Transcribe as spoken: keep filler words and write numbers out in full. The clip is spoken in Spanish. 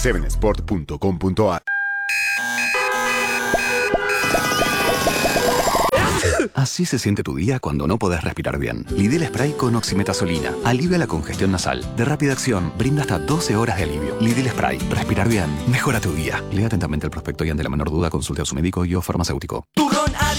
seven sport punto com punto a r. Así se siente tu día cuando no podés respirar bien. Lidl Spray con oximetazolina. Alivia la congestión nasal. De rápida acción, brinda hasta doce horas de alivio. Lidl Spray. Respirar bien. Mejora tu día. Lea atentamente el prospecto y ante la menor duda consulte a su médico y o farmacéutico. Turrón